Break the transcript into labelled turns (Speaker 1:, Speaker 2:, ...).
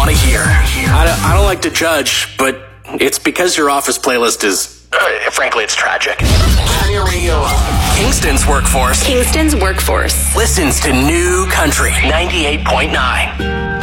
Speaker 1: want to hear. I don't like to judge, but it's because your office playlist is, frankly, it's tragic. Turn your radio up. Kingston's workforce
Speaker 2: listens to New Country 98.9.